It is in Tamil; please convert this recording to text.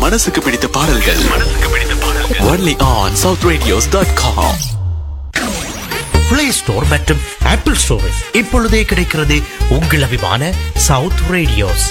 மனசுக்கு பிடித்த பாடல்கள் only on southradios.com. Play store மற்றும் ஆப்பிள் ஸ்டோரில் இப்பொழுதே கிடைக்கிறது உங்கள் அபிமான சவுத் ரேடியோஸ்.